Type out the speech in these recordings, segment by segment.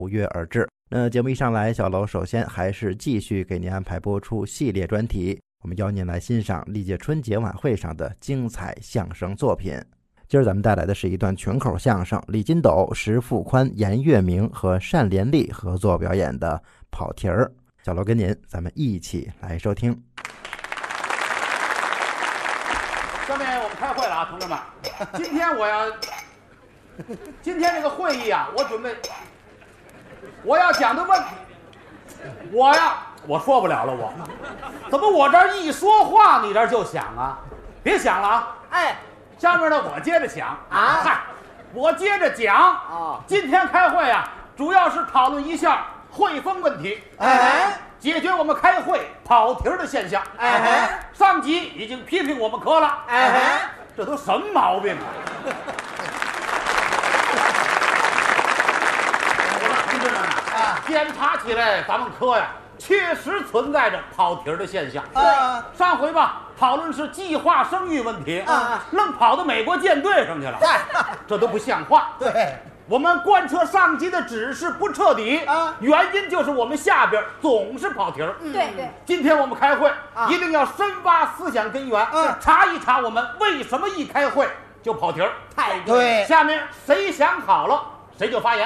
不约而至。那节目一上来，小楼首先还是继续给您安排播出系列专题，我们邀您来欣赏历届春节晚会上的精彩相声作品。今儿咱们带来的是一段群口相声，李金斗、石富宽、严月明和单连丽合作表演的跑题儿。小楼跟您，咱们一起来收听。 下面我们开会了啊，同志们。今天这个会议啊，我要讲的问题，我说不了了，怎么我这儿一说话，你这儿就想啊？别想了啊！ 哎， 下面呢，我接着讲啊。 嗨，我接着讲啊。今天开会啊，主要是讨论一下汇丰问题，解决我们开会跑题的现象。上级已经批评我们科了。这都什么毛病啊？同志们啊，检查起来，咱们科呀，确实存在着跑题的现象。上回吧，讨论是计划生育问题，愣跑到美国舰队上去了，这都不像话。 对， 我们贯彻上级的指示不彻底，原因就是我们下边总是跑题儿。 对， 今天我们开会一定要深挖思想根源，查一查我们为什么一开会就跑题儿。 太对。 下面谁想好了，谁就发言。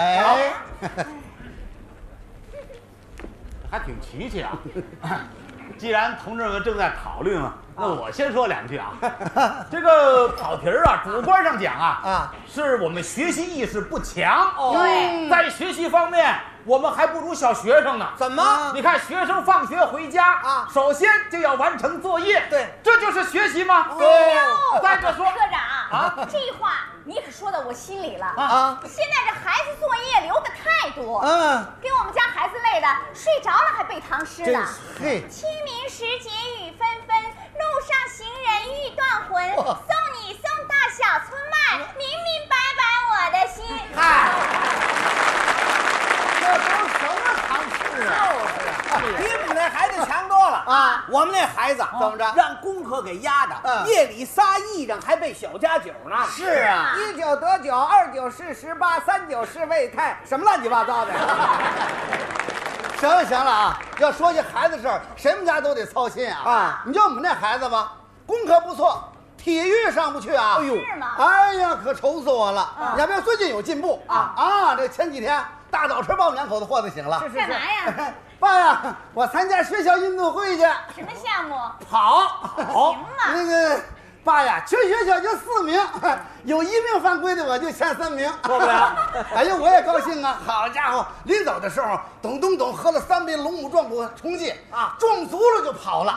还挺齐气啊！既然同志们正在讨论啊，那我先说两句啊。这个跑题儿啊，主观上讲啊，是我们学习意识不强。 对， 在学习方面，我们还不如小学生呢。 怎么？ 你看学生放学回家首先就要完成作业。 对， 这就是学习吗？ 对。 再者说， 科长这话你可说到我心里了现在这孩子作业留的太多，给我们家孩子累的睡着了还背唐诗呢。清明时节雨纷纷，路上行人欲断魂。送你送到小村外，明明白白我的心。 这都什么唐诗啊？比你们那孩子强多了啊！我们那孩子怎么着，让功课给压的，夜里撒癔症还背小家酒呢。是啊 ，1九得9，2九是18，3九是未太，什么乱七八糟的。 行了啊！要说起孩子事儿，谁们家都得操心啊！你就我们那孩子吧，功课不错，体育上不去啊！ 是吗？ 哎呀，可愁死我了！要不要最近有进步这前几天大早晨把我们两口子唤醒了。 干嘛呀？ 爸呀，我参加学校运动会去。 什么项目？ 跑。 行嘛。 那个爸呀，全学校就4名，有1名犯规的我就前3名， 过不了。 哎呀，我也高兴啊！好家伙，临走的时候，咚喝了3杯龙母壮骨冲剂撞足了就跑了。